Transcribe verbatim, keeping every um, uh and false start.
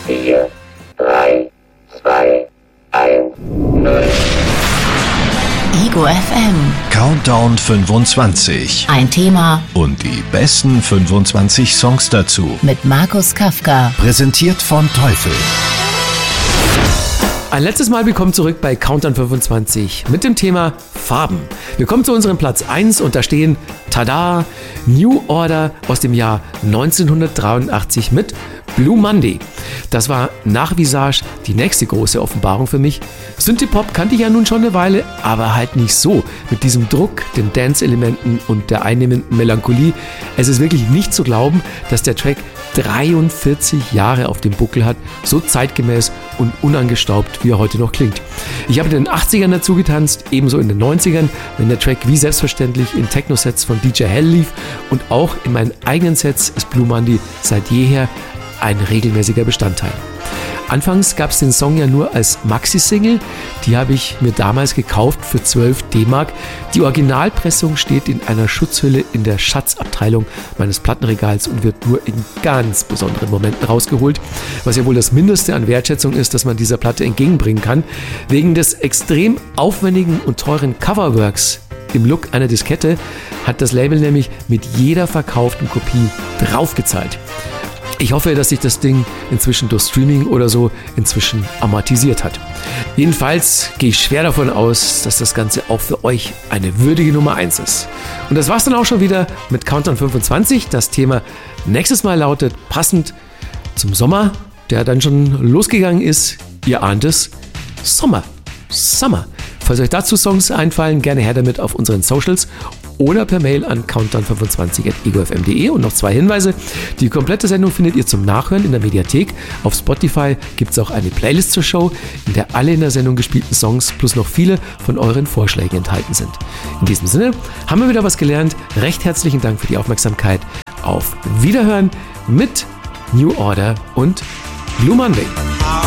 vier, drei, zwei, eins, null. Ego F M. Countdown fünfundzwanzig. Ein Thema Und die besten fünfundzwanzig Songs dazu. mit Markus Kafka. Präsentiert von Teufel. Ein letztes Mal willkommen zurück bei Countdown fünfundzwanzig mit dem Thema Farben. Wir kommen zu unserem Platz eins und da stehen, tada, New Order aus dem Jahr neunzehnhundertdreiundachtzig mit Blue Monday. Das war nach Visage die nächste große Offenbarung für mich. Synthie-Pop kannte ich ja nun schon eine Weile, aber halt nicht so. Mit diesem Druck, den Dance-Elementen und der einnehmenden Melancholie. Es ist wirklich nicht zu glauben, dass der Track dreiundvierzig Jahre auf dem Buckel hat, so zeitgemäß und unangestaubt, wie er heute noch klingt. Ich habe in den achtzigern dazu getanzt, ebenso in den neunzigern, wenn der Track wie selbstverständlich in Techno-Sets von D J Hell lief, und auch in meinen eigenen Sets ist Blue Monday seit jeher ein regelmäßiger Bestandteil. Anfangs gab es den Song ja nur als Maxi-Single, die habe ich mir damals gekauft für zwölf D-Mark. Die Originalpressung steht in einer Schutzhülle in der Schatzabteilung meines Plattenregals und wird nur in ganz besonderen Momenten rausgeholt, was ja wohl das Mindeste an Wertschätzung ist, das man dieser Platte entgegenbringen kann. Wegen des extrem aufwendigen und teuren Coverworks im Look einer Diskette hat das Label nämlich mit jeder verkauften Kopie draufgezahlt. Ich hoffe, dass sich das Ding inzwischen durch Streaming oder so inzwischen amortisiert hat. Jedenfalls gehe ich schwer davon aus, dass das Ganze auch für euch eine würdige Nummer eins ist. Und das war's dann auch schon wieder mit Countdown fünfundzwanzig. Das Thema nächstes Mal lautet, passend zum Sommer, der dann schon losgegangen ist, ihr ahnt es, Sommer. Summer. Falls euch dazu Songs einfallen, gerne her damit auf unseren Socials oder per Mail an countdown fünfundzwanzig at ego f m punkt d e. Und noch zwei Hinweise. Die komplette Sendung findet ihr zum Nachhören in der Mediathek. Auf Spotify gibt es auch eine Playlist zur Show, in der alle in der Sendung gespielten Songs plus noch viele von euren Vorschlägen enthalten sind. In diesem Sinne haben wir wieder was gelernt. Recht herzlichen Dank für die Aufmerksamkeit. Auf Wiederhören mit New Order und Blue Monday.